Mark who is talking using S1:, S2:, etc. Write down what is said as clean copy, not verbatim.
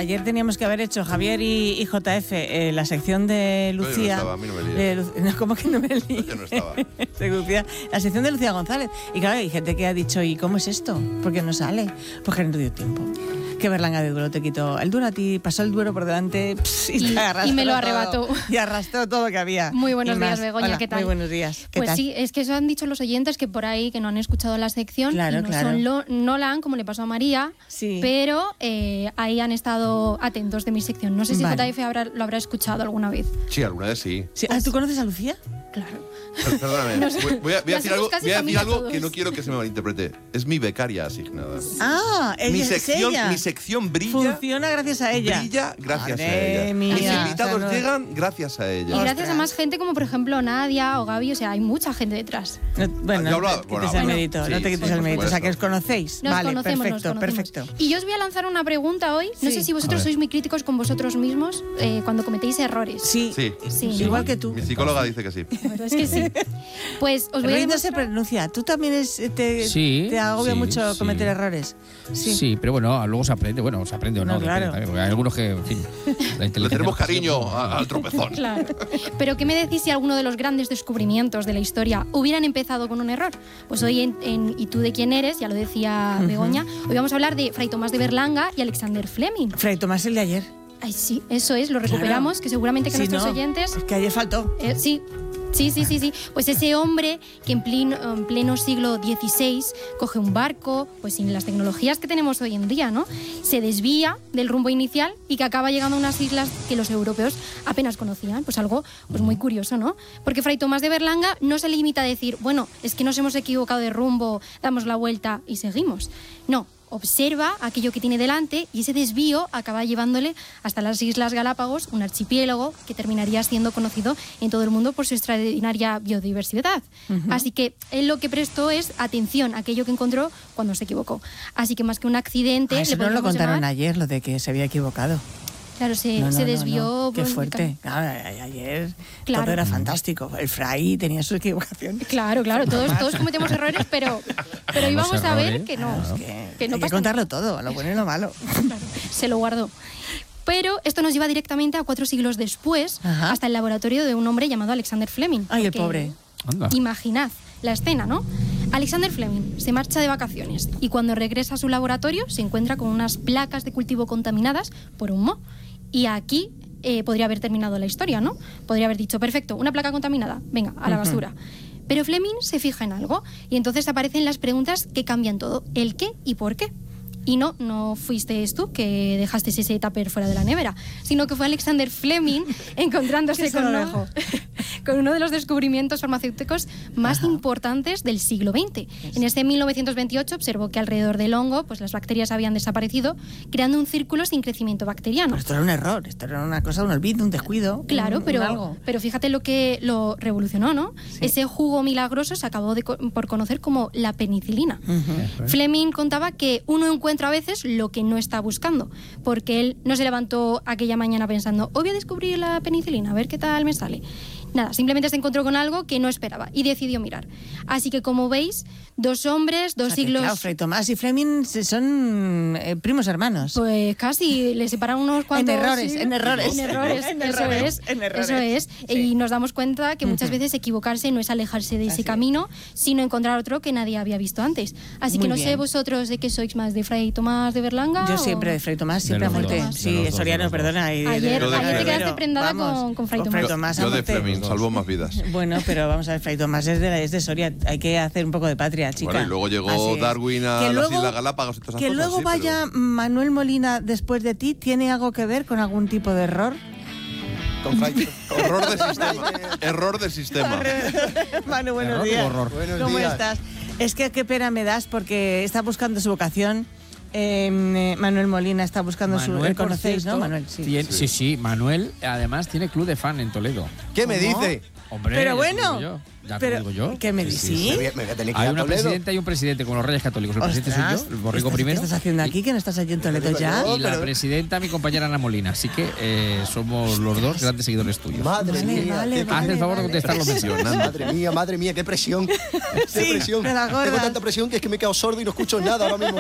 S1: ayer teníamos que haber hecho Javier y JF la sección de Lucía.
S2: Yo no estaba, a mí no me líes.
S1: ¿Cómo que no me líes?
S2: Yo no estaba.
S1: La sección de Lucía González. Y claro, hay gente que ha dicho, ¿y cómo es esto? ¿Por qué no sale? Porque no dio tiempo. Que Berlanga de Duero te quitó el Duero a ti, pasó el Duero por delante
S3: y me lo arrebató.
S1: Y arrastró todo lo que había.
S3: Muy buenos días, Begoña,
S1: Hola,
S3: ¿qué tal?
S1: Muy buenos días.
S3: Pues sí, es que eso han dicho los oyentes que por ahí que no han escuchado la sección,
S1: claro,
S3: y no la han, como le pasó a María,
S1: sí.
S3: Pero ahí han estado atentos de mi sección. No sé si JF lo habrá escuchado alguna vez.
S2: Sí, alguna vez sí.
S1: ¿Tú conoces a Lucía?
S3: Claro.
S2: Perdóname, voy a decir algo que no
S3: todos.
S2: quiero que se me malinterprete. Es mi becaria asignada.
S1: Ella es ella.
S2: Mi sección brilla.
S1: Funciona gracias a ella.
S2: Brilla gracias
S1: Madre
S2: a ella.
S1: mía,
S2: Mis invitados
S1: o sea,
S2: llegan gracias a ella.
S3: Y gracias a más gente como por ejemplo Nadia o Gaby, o sea, hay mucha gente detrás.
S1: Bueno, no te quites el mérito, no te quites el mérito. O sea, que os conocéis.
S3: Nos conocemos.
S1: Perfecto.
S3: Y yo os voy a lanzar una pregunta hoy. No sé si vosotros sois muy críticos con vosotros mismos cuando cometéis errores.
S1: Sí. Igual que tú.
S2: Mi psicóloga dice que sí.
S3: Pero es que sí. Pues os voy a
S1: demostrar... se pronuncia. ¿Tú también te agobia mucho cometer errores?
S4: Sí, pero bueno, luego se aprende. Bueno, se aprende o no.
S1: Claro.
S4: Porque hay algunos que, en fin,
S2: le tenemos cariño al tropezón.
S3: Claro. Pero ¿qué me decís si alguno de los grandes descubrimientos de la historia hubieran empezado con un error? Pues hoy en ¿Y tú de quién eres? Ya lo decía Begoña. Hoy vamos a hablar de Fray Tomás de Berlanga y Alexander Fleming.
S1: Fray Tomás, el de ayer.
S3: Ay, sí, eso es, lo recuperamos, que seguramente que nuestros oyentes...
S1: Es que ayer faltó.
S3: Sí. Pues ese hombre que en pleno siglo XVI coge un barco, pues sin las tecnologías que tenemos hoy en día, ¿no? Se desvía del rumbo inicial y que acaba llegando a unas islas que los europeos apenas conocían. Pues algo pues muy curioso, ¿no? Porque Fray Tomás de Berlanga no se limita a decir, bueno, es que nos hemos equivocado de rumbo, damos la vuelta y seguimos. No. Observa aquello que tiene delante y ese desvío acaba llevándole hasta las Islas Galápagos, un archipiélago que terminaría siendo conocido en todo el mundo por su extraordinaria biodiversidad. Así que él lo que prestó es atención a aquello que encontró cuando se equivocó. Así que más que un accidente...
S1: Eso no lo contaron ayer, lo de que se había equivocado.
S3: Claro, se desvió...
S1: Qué fuerte. Claro, ayer todo era fantástico. El fray tenía sus equivocaciones.
S3: Claro, todos cometemos errores, pero íbamos a ver que no.
S1: Que no hay que contarlo todo, lo bueno y lo malo.
S3: Claro, se lo guardó. Pero esto nos lleva directamente a 4 siglos después, hasta el laboratorio de un hombre llamado Alexander Fleming.
S1: Ay, el pobre.
S4: Anda.
S3: Imaginad la escena, ¿no? Alexander Fleming se marcha de vacaciones y cuando regresa a su laboratorio se encuentra con unas placas de cultivo contaminadas por un moho. Y aquí podría haber terminado la historia, ¿no? Podría haber dicho, perfecto, una placa contaminada, venga, a la basura. Pero Fleming se fija en algo y entonces aparecen las preguntas que cambian todo. ¿El qué y por qué? Y no fuiste tú que dejaste ese tupper fuera de la nevera, sino que fue Alexander Fleming encontrándose con uno de los descubrimientos farmacéuticos más importantes del siglo XX. En este 1928 observó que alrededor del hongo pues las bacterias habían desaparecido, creando un círculo sin crecimiento bacteriano.
S1: Pero esto era un error, esto era una cosa, un olvido, un descuido.
S3: Claro, pero fíjate lo que lo revolucionó, ¿no? Sí. Ese jugo milagroso se acabó por conocer como la penicilina. Fleming contaba que uno encuentra a veces lo que no está buscando, porque él no se levantó aquella mañana pensando, hoy voy a descubrir la penicilina, a ver qué tal me sale. Nada, simplemente se encontró con algo que no esperaba y decidió mirar. Así que, como veis, 2 hombres, 2 siglos...
S1: Claro, Fray Tomás y Fleming son primos hermanos.
S3: Pues casi, le separan unos cuantos...
S1: En errores.
S3: Eso es. Y nos damos cuenta que muchas veces equivocarse no es alejarse de ese camino, sino encontrar otro que nadie había visto antes. Así que no sé vosotros de qué sois más, de Fray Tomás de Berlanga.
S1: Yo siempre de Fray Tomás, siempre a muerte. Sí, Soriano, perdona.
S3: Ayer te quedaste prendada con Fray Tomás.
S2: Yo de Fleming, salvó más vidas.
S1: Bueno, pero vamos a ver, Fray Tomás es de Soria, hay que hacer un poco de patria, chica.
S2: Bueno, y luego llegó Darwin a las Islas Galápagos y todas esas cosas.
S1: Que luego vaya Manuel Molina después de ti, ¿tiene algo que ver con algún tipo de error?
S2: Error de sistema.
S1: Manu, buenos días. ¿Cómo estás? Es que qué pena me das porque está buscando su vocación. Manuel Molina está buscando
S4: Manuel,
S1: ¿conocéis,
S4: cierto,
S1: no, Manuel?
S4: Sí. Manuel, además, tiene club de fan en Toledo.
S5: ¿Qué me dice?
S4: Hombre,
S1: pero bueno,
S4: ya te digo yo.
S1: ¿Qué me dices?
S5: Sí. Me voy a tener que ir
S4: Hay
S5: a
S4: una
S5: Toledo.
S4: presidenta y un presidente, como los Reyes Católicos. El presidente soy yo, el borrico primero.
S1: ¿Qué estás haciendo aquí? ¿Que no estás allí en Toledo ya?
S4: Y la presidenta, mi compañera Ana Molina. Así que somos los 2 grandes seguidores tuyos.
S5: Madre mía.
S4: Haz el favor de contestar los mencionados.
S5: Madre mía, qué presión.
S1: Sí,
S5: Tengo tanta presión que es que me he quedado sordo y no escucho nada ahora mismo.